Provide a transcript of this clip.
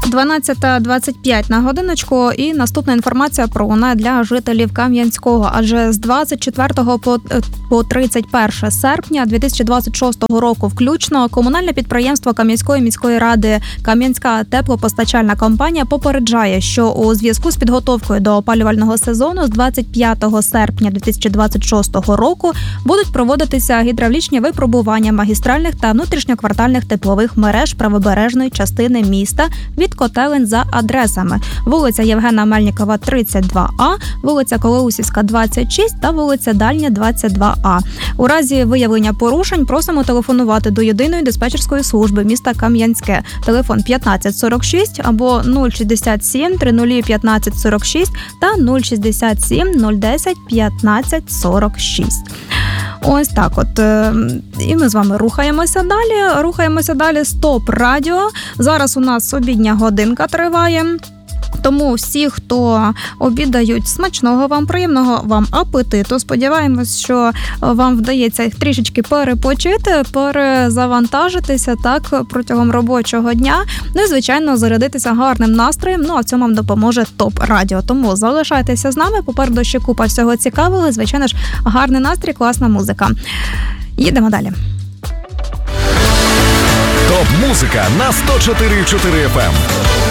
12:25 на годиночку, і наступна інформація пролунає для жителів Кам'янського. Адже з 24 по 31 серпня 2026 року включно комунальне підприємство Кам'янської міської ради Кам'янська теплопостачальна компанія попереджає, що у зв'язку з підготовкою до опалювального сезону з 25 серпня 2026 року будуть проводитися гідравлічні випробування магістральних та внутрішньоквартальних теплових мереж правобережної частини міста від котелень за адресами: вулиця Євгена Мельникова, 32А, вулиця Колоусівська, 26 та вулиця Дальня, 22А. У разі виявлення порушень просимо телефонувати до єдиної диспетчерської служби міста Кам'янське. Телефон 1546 або 067 30 1546 та 067 010 1546. Ось так от. І ми з вами рухаємося далі. Рухаємося далі. Стоп радіо. Зараз у нас обідня годинка триває. Тому всі, хто обідають, смачного вам, приємного вам апетиту. Сподіваємось, що вам вдається їх трішечки перепочити, перезавантажитися так протягом робочого дня. Ну і, звичайно, зарядитися гарним настроєм. Ну, а в цьому вам допоможе ТОП Радіо. Тому залишайтеся з нами. Попереду ще купа всього цікавого. Звичайно ж, гарний настрій, класна музика. Їдемо далі. ТОП-музика на 104.4 FM.